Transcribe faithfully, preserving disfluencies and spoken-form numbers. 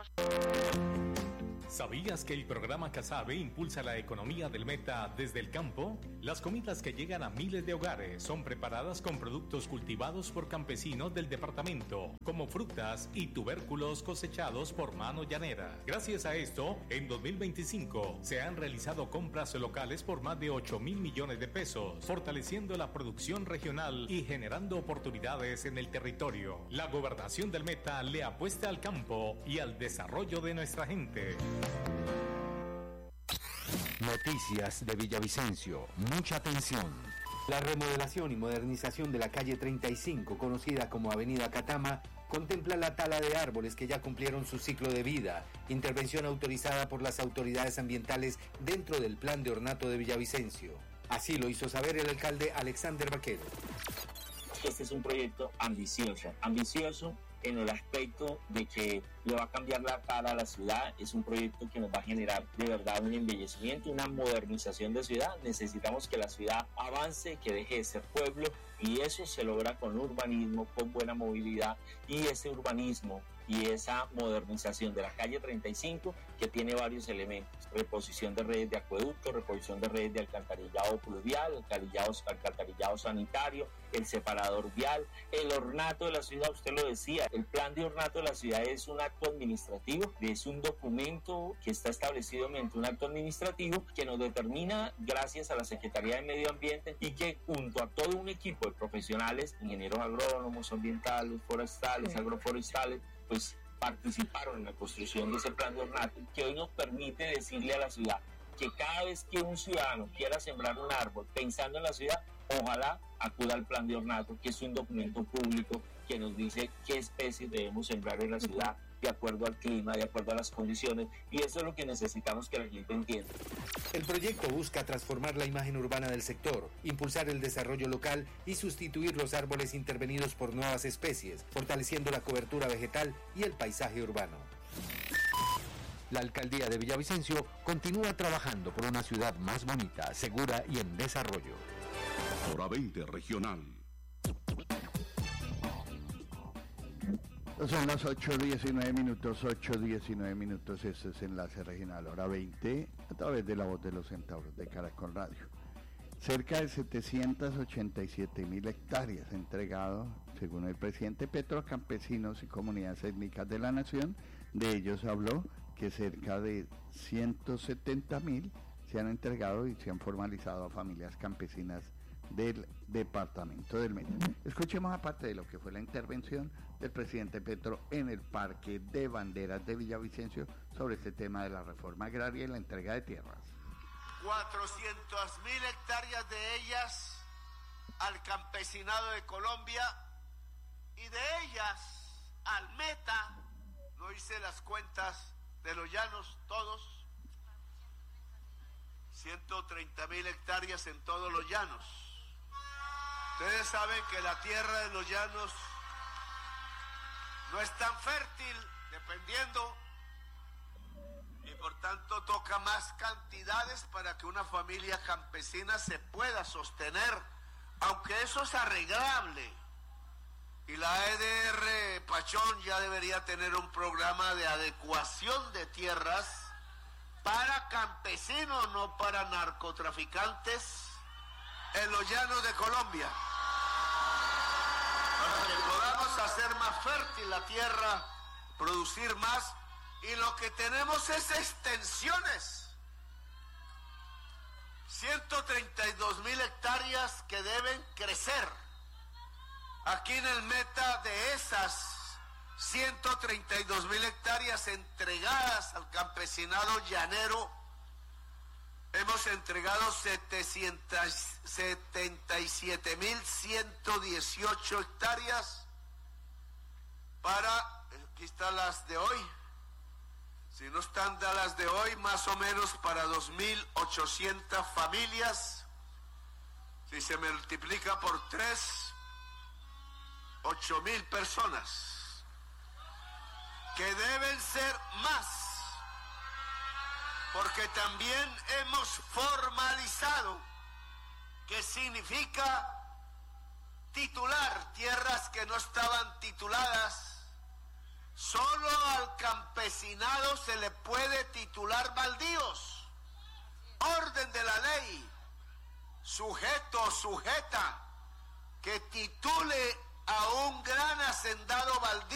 ¿Sabías que el programa Casabe impulsa la economía del Meta desde el campo? Las comidas que llegan a miles de hogares son preparadas con productos cultivados por campesinos del departamento, como frutas y tubérculos cosechados por mano llanera. Gracias a esto, en dos mil veinticinco se han realizado compras locales por más de ocho mil millones de pesos, fortaleciendo la producción regional y generando oportunidades en el territorio. La gobernación del Meta le apuesta al campo y al desarrollo de nuestra gente. Noticias de Villavicencio. Mucha atención. La remodelación y modernización de la calle treinta y cinco, conocida como Avenida Catama, contempla la tala de árboles que ya cumplieron su ciclo de vida, intervención autorizada por las autoridades ambientales dentro del plan de ornato de Villavicencio. Así lo hizo saber el alcalde Alexander Vaquero. Este es un proyecto ambicioso, ambicioso en el aspecto de que le va a cambiar la cara a la ciudad. Es un proyecto que nos va a generar de verdad un embellecimiento, una modernización de ciudad. Necesitamos que la ciudad avance, que deje de ser pueblo, y eso se logra con urbanismo, con buena movilidad, y ese urbanismo y esa modernización de la calle treinta y cinco, que tiene varios elementos: reposición de redes de acueducto, reposición de redes de alcantarillado pluvial, alcantarillado, alcantarillado sanitario, el separador vial, el ornato de la ciudad. Usted lo decía, el plan de ornato de la ciudad es un acto administrativo, es un documento que está establecido mediante un acto administrativo que nos determina, gracias a la Secretaría de Medio Ambiente, y que junto a todo un equipo de profesionales, ingenieros agrónomos, ambientales, forestales, sí. agroforestales, pues participaron en la construcción de ese plan de ornato, que hoy nos permite decirle a la ciudad que cada vez que un ciudadano quiera sembrar un árbol pensando en la ciudad, ojalá acuda al plan de ornato, que es un documento público que nos dice qué especies debemos sembrar en la ciudad de acuerdo al clima, de acuerdo a las condiciones, y eso es lo que necesitamos que la gente entienda. El proyecto busca transformar la imagen urbana del sector, impulsar el desarrollo local y sustituir los árboles intervenidos por nuevas especies, fortaleciendo la cobertura vegetal y el paisaje urbano. La alcaldía de Villavicencio continúa trabajando por una ciudad más bonita, segura y en desarrollo. Hora veinte regional. Son las ocho diecinueve minutos, ocho diecinueve minutos, este es Enlace Regional, hora veinte, a través de la voz de los centauros de Caracol Radio. Cerca de setecientas ochenta y siete mil hectáreas entregado, según el presidente Petro, a campesinos y comunidades étnicas de la nación. De ellos habló que cerca de ciento setenta mil se han entregado y se han formalizado a familias campesinas del departamento del Meta. Escuchemos aparte de lo que fue la intervención del presidente Petro en el Parque de Banderas de Villavicencio sobre este tema de la reforma agraria y la entrega de tierras. cuatrocientas mil hectáreas de ellas al campesinado de Colombia, y de ellas al Meta, no hice las cuentas de los llanos todos, ciento treinta mil hectáreas en todos los llanos. Ustedes saben que la tierra de los llanos no es tan fértil, dependiendo, y por tanto toca más cantidades para que una familia campesina se pueda sostener, aunque eso es arreglable. Y la E D R Pachón ya debería tener un programa de adecuación de tierras para campesinos, no para narcotraficantes, en los llanos de Colombia, para que podamos hacer más fértil la tierra, producir más, y lo que tenemos es extensiones, ciento treinta y dos mil hectáreas que deben crecer. Aquí en el Meta, de esas ciento treinta y dos mil hectáreas entregadas al campesinado llanero, hemos entregado setenta y siete mil ciento dieciocho hectáreas para, aquí están las de hoy, si no están de las de hoy, más o menos para dos mil ochocientas familias. Si se multiplica por tres, ocho mil personas, que deben ser más, porque también hemos formalizado, que significa titular tierras que no estaban tituladas, Solo al campesinado se le puede titular baldíos. Orden de la ley. Sujeto o sujeta que titule a un gran hacendado baldío